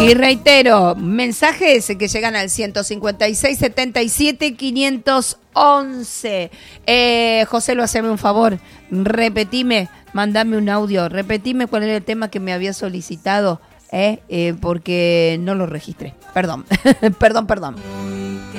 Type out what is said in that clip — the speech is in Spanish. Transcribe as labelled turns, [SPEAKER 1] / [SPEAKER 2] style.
[SPEAKER 1] Y reitero, mensajes que llegan al 156 77 511. José, haceme un favor, repetime, mandame un audio, repetime cuál era el tema que me había solicitado, porque no lo registré. Perdón, perdón.